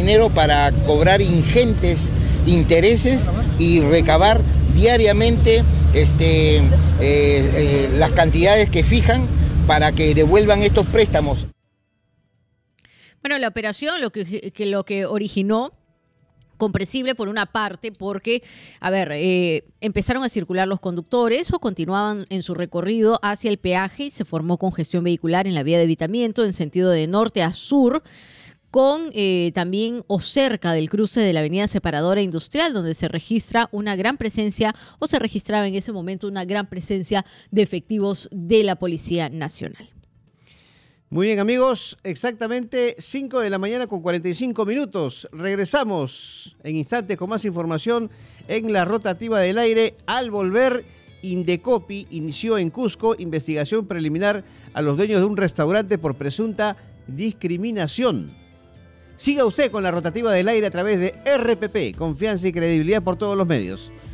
dinero para cobrar ingentes intereses y recabar diariamente las cantidades que fijan para que devuelvan estos préstamos. Bueno, la operación lo que originó, comprensible por una parte, porque, empezaron a circular los conductores o continuaban en su recorrido hacia el peaje y se formó congestión vehicular en la vía de evitamiento en sentido de norte a sur, con también o cerca del cruce de la avenida Separadora Industrial, donde se registra una gran presencia, o se registraba en ese momento una gran presencia de efectivos de la Policía Nacional. Muy bien, amigos, exactamente 5 de la mañana con 45 minutos. Regresamos en instantes con más información en la rotativa del aire. Al volver, Indecopi inició en Cusco investigación preliminar a los dueños de un restaurante por presunta discriminación. Siga usted con la rotativa del aire a través de RPP, confianza y credibilidad por todos los medios.